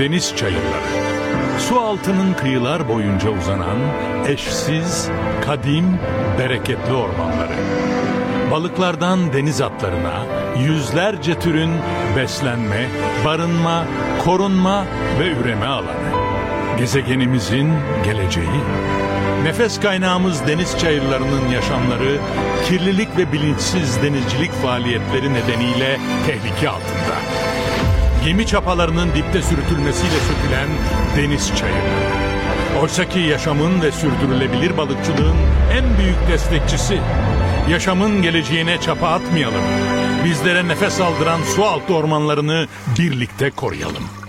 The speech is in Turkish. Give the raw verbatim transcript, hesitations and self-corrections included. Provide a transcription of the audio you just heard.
deniz çayırları. Su altının kıyılar boyunca uzanan eşsiz, kadim, bereketli ormanları. Balıklardan deniz atlarına yüzlerce türün beslenme, barınma, korunma ve üreme alanı. Gezegenimizin geleceği. Nefes kaynağımız deniz çayırlarının yaşamları, kirlilik ve bilinçsiz denizcilik faaliyetleri nedeniyle tehlike altında. Gemi çapalarının dipte sürütülmesiyle sökülen deniz çayırları. Oysaki yaşamın ve sürdürülebilir balıkçılığın en büyük destekçisi. Yaşamın geleceğine çapa atmayalım. Bizlere nefes aldıran su altı ormanlarını birlikte koruyalım.